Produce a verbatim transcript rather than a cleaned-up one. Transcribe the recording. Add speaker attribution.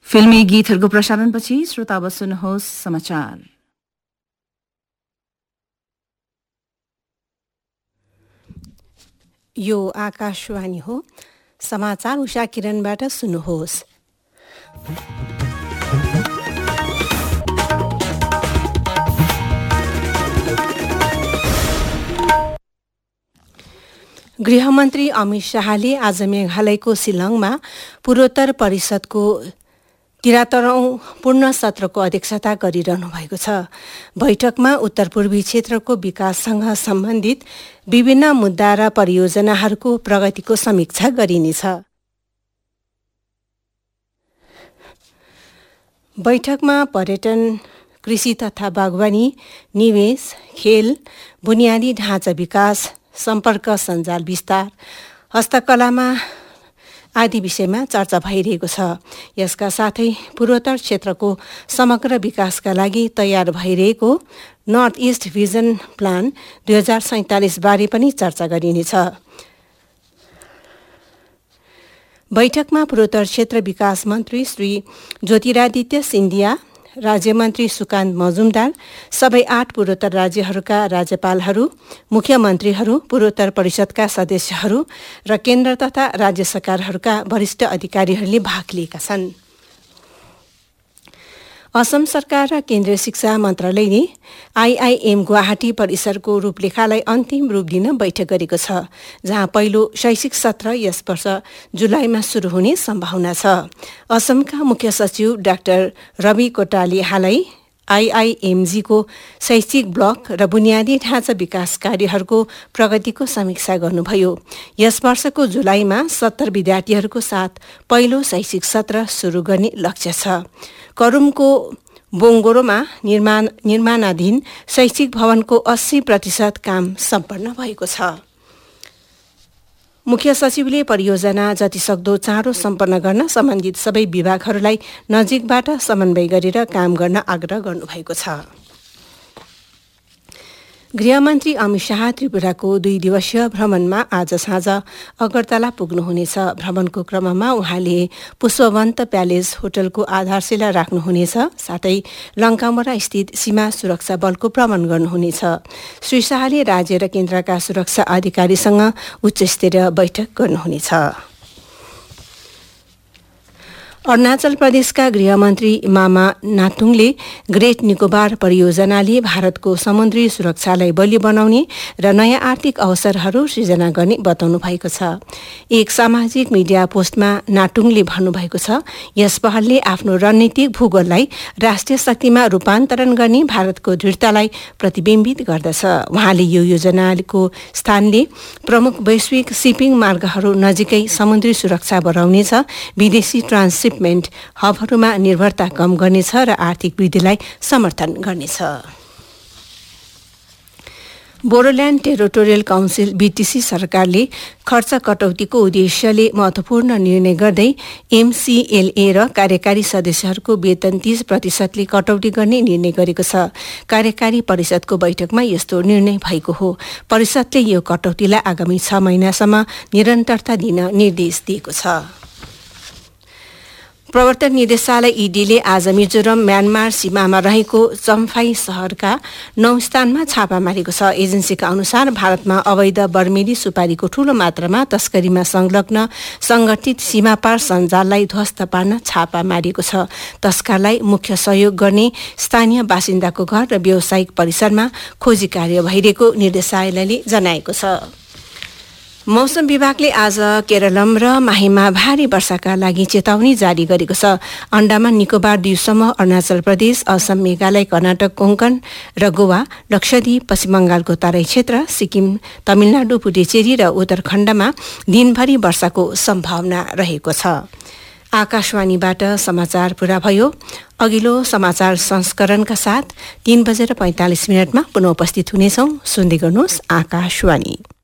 Speaker 1: फिल्मी गीतहरूको प्रसारणपछि श्रोता अब सुन्नुहोस् समाचार।
Speaker 2: यो आकाशवाणी हो। समाचार उषा किरणबाट सुन्नुहोस्। गृहमन्त्री अमित शाहले आज मेघालयको शिलङमा पूर्वोत्तर परिषदको तिरात्तरौं पूर्ण सत्रको अध्यक्षता गरिरहनु भएको छ। बैठकमा उत्तर पूर्वी क्षेत्रको विकाससँग सम्बन्धित विभिन्न मुद्दा र परियोजनाहरूको प्रगतिको समीक्षा गरिनेछ। बैठकमा पर्यटन, कृषि तथा बागवानी, निवेश, खेल, बुनियादी ढाँचा विकास, सम्पर्क सञ्जाल विस्तार, हस्तकलामा आदि विषयमा चर्चा भइरहेको छ। यसका साथै पूर्वोत्तर क्षेत्रको समग्र विकासका लागि तयार भइरहेको नर्थ इस्ट भिजन प्लान दुई हजार सैंतालिस बारे पनि चर्चा गरिनेछ। बैठकमा पूर्वोत्तर क्षेत्र विकास मन्त्री श्री ज्योतिरादित्य सिन्धिया, राज्यमन्त्री सुकान्त मजुमदार, सबै आठ पूर्वोत्तर राज्यहरूका राज्यपालहरू, मुख्यमन्त्रीहरू, पूर्वोत्तर परिषदका सदस्यहरू र केन्द्र तथा राज्य सरकारहरूका वरिष्ठ अधिकारीहरूले भाग लिएका छन्। असम सरकार र केन्द्रीय शिक्षा मन्त्रालयले आइआइएम गुवाहाटी परिसरको रूपरेखालाई अन्तिम रूप दिन बैठक गरेको छ, जहाँ पहिलो शैक्षिक सत्र यस वर्ष जुलाईमा सुरु हुने सम्भावना छ। असमका मुख्य सचिव डाक्टर रवि कोटाले हालै आइआइएमजीको शैक्षिक ब्लक र बुनियादी ढाँचा विकास कार्यहरूको प्रगतिको समीक्षा गर्नुभयो। यस वर्षको जुलाईमा सत्तर विद्यार्थीहरूको साथ पहिलो शैक्षिक सत्र सुरु गर्ने लक्ष्य छ। करुमको बोङ्गोरोमा निर्माण निर्माणाधीन शैक्षिक भवनको अस्सी प्रतिशत काम सम्पन्न भएको छ। मुख्य सचिवले परियोजना जतिसक्दो चाँडो सम्पन्न गर्न सम्बन्धित सबै विभागहरूलाई नजिकबाट समन्वय गरेर काम गर्न आग्रह गर्नुभएको छ। गृहमन्त्री अमित शाह त्रिपुराको दुई दिवसीय भ्रमणमा आज साँझ अगरतला पुग्नुहुनेछ। भ्रमणको क्रममा उहाँले पुष्पवन्त प्यालेस होटलको आधारशिला राख्नुहुनेछ, साथै लङ्कामोरा स्थित सीमा सुरक्षा बलको भ्रमण गर्नुहुनेछ। श्री शाहले राज्य र केन्द्रका सुरक्षा अधिकारीसँग उच्चस्तरीय बैठक गर्नुहुनेछ। अरुणाचल प्रदेशका गृहमन्त्री मामा नातुङले ग्रेट निकोबार परियोजनाले भारतको समुद्री सुरक्षालाई बलियो बनाउने र नयाँ आर्थिक अवसरहरू सृजना गर्ने बताउनु भएको छ। एक सामाजिक मिडिया पोस्टमा नाटुङले भन्नुभएको छ, यस पहलले आफ्नो रणनीतिक भूगोललाई राष्ट्रिय शक्तिमा रूपान्तरण गर्ने भारतको दृढतालाई प्रतिबिम्बित गर्दछ। उहाँले यो योजनाको स्थानले प्रमुख वैश्विक सिपिङ मार्गहरू नजिकै समुद्री सुरक्षा बढाउनेछ, विदेशी ट्रान्सशिप हबहरूमा निर्भरता कम गर्नेछ र आर्थिक वृद्धिलाई समर्थन गर्नेछ। बोडोल्याण्ड टेरिटोरियल काउन्सिल बीटीसी सरकारले खर्च कटौतीको उद्देश्यले महत्वपूर्ण निर्णय गर्दै एमसीएलए र कार्यकारी सदस्यहरूको वेतन तीस प्रतिशतले कटौती गर्ने निर्णय गरेको छ। कार्यकारी परिषदको बैठकमा यस्तो निर्णय भएको हो। परिषदले यो कटौतीलाई आगामी छ महिनासम्म निरन्तरता दिन निर्देश दिएको छ। प्रवर्तन निर्देशालय ईडीले आज मिजोरम म्यानमार सीमामा रहेको चम्फाई शहरका नौ स्थानमा छापा मारेको छ। एजेन्सीका अनुसार भारतमा अवैध बर्मेली सुपारीको ठूलो मात्रामा तस्करीमा संलग्न संगठित सीमापार सञ्जाललाई ध्वस्त पार्न छापा मारिएको छ। तस्करलाई मुख्य सहयोग गर्ने स्थानीय बासिन्दाको घर र व्यावसायिक परिसरमा खोजी कार्य भइरहेको निर्देशालयले जनाएको छ। मौसम विभागले आज केरलम र माहीमा भारी वर्षाका लागि चेतावनी जारी गरेको छ। अन्डमान निकोबार द्वीपसम्म अरुणाचल प्रदेश, असम, मेघालय, कर्नाटक, कोंकण र गोवा, लक्षद्वीप, पश्चिम बंगालको तराई क्षेत्र, सिक्किम, तमिलनाडु, पुडुचेरी र उत्तराखण्डमा दिनभरि वर्षाको सम्भावना रहेको छ। आकाशवाणीबाट समाचार पूरा भयो। अघिल्लो समाचार संस्करणका साथ तीन बजेर पैंतालिस मिनटमा पुनः उपस्थित हुनेछौं। सुन्दै गर्नुहोस् आकाशवाणी।